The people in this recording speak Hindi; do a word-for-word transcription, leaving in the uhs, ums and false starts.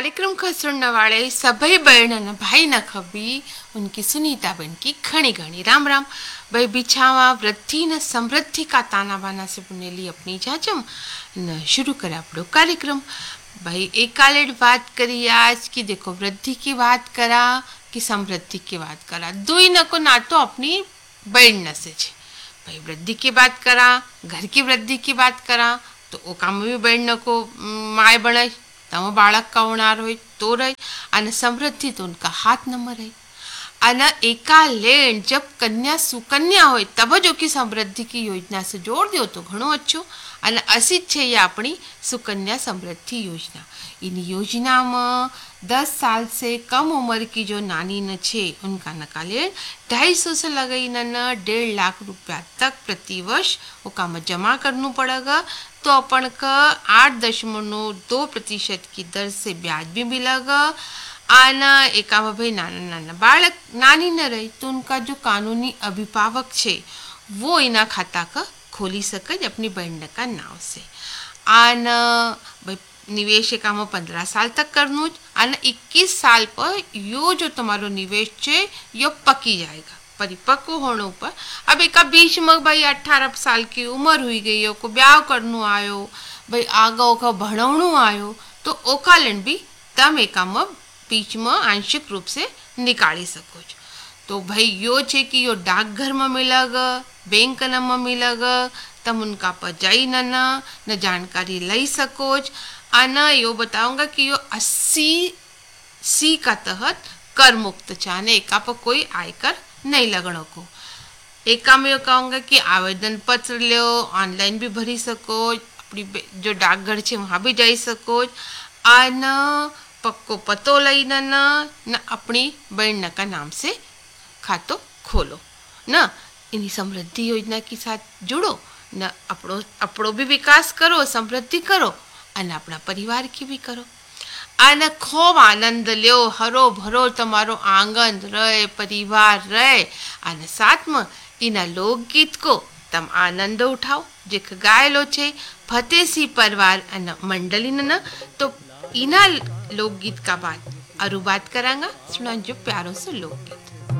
कार्यक्रम का सुनने वाले सभी बहन न भाई न खबी उनकी सुनीता बहन की घनी घनी राम राम। भाई बिछावा वृद्धि न समृद्धि का ताना बाना से बुनेली अपनी जाजम न शुरू करे अपनो कार्यक्रम। भाई एक काले बात करी आज की, देखो वृद्धि की बात करा कि समृद्धि की बात करा, दुई न को ना तो अपनी बहन न से छे। भाई वृद्धि की बात करा, घर की वृद्धि की बात करा तो ओ काम भी बहन न को माय बने तम बाळक का होणार होय तो रही अने समृद्धि तो उनका हाथ नंबर है। अने एका लेन जब कन्या सुकन्या होय तब जो कि समृद्धि की योजना से जोड़ दियो तो घणो अच्छो। अने असी छे ये अपनी सुकन्या समृद्धि योजना। इन योजना में दस साल से कम उम्र की जो नानी न छे उनका नकाले ढाई सौ से लगाई न डेढ़ लाख रुपया तक प्रति वर्ष वो काम जमा करना पड़ेगा। तो अपन का आठ दशमलव दो प्रतिशत की दर से ब्याज भी मिलेगा। आना एका भाई नाना नाना बालक नानी न रही तो उनका जो कानूनी अभिभावक छे वो इना खाता का खोली सके अपनी बहन का नाव से। आना भाई निवेश एका में पंद्रह साल तक करनु आना इक्कीस साल पर यो जो तुम्हारो निवेश छे यो पकी जाएगा परिपक्व होने पर। अब एक बीच में भाई अठारह साल की उम्र हुई गई हो को ब्याह करनु आयो भाई आगा ओका भणवणु आयो तो ओका लेन भी तम एका में बीच में आंशिक रूप से निकाली सको। तो भाई यो छे कि यो डाकघर में मिलेगा, बैंक में मिलेगा, तम उनका पर जाई न न जानकारी लई सको। आना यो बताऊंगा कि यो अस्सी सी का तहत कर मुक्त चाने एका पर कोई आयकर नहीं लगने को। एक काम ये कहूँगा कि आवेदन पत्र लो ऑनलाइन भी भरी सको, अपनी जो डाकघर छे वहाँ भी जाई सको। आना पक्को पतो लई न न अपनी बहन का नाम से खातो खोलो न इन्हीं समृद्धि योजना के साथ जुड़ो न अपनो अपनो भी विकास करो, समृद्धि करो और अपना परिवार की भी करो। आने खूब आनंद लो, हरो भरो तमारो आंगन रहे, परिवार रहे। आने साथ में इना लोकगीत को तम आनंद उठाओ जे गायलो छे फतेसी परिवार अन मंडली न तो इना लोकगीत का बात अरु बात करांगा सुना जो प्यारो से लोकगीत।